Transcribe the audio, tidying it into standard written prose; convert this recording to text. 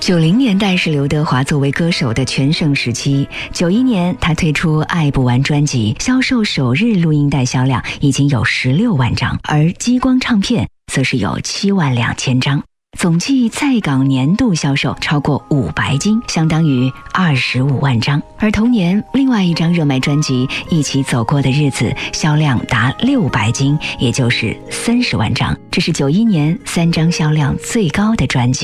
90年代是刘德华作为歌手的全盛时期。91年，他推出《爱不完》专辑，销售首日录音带销量已经有16万张，而激光唱片则是有7万2000张。总计在港年度销售超过500斤，相当于25万张。而同年，另外一张热卖专辑《一起走过的日子》销量达600斤，也就是30万张。这是91年3张销量最高的专辑。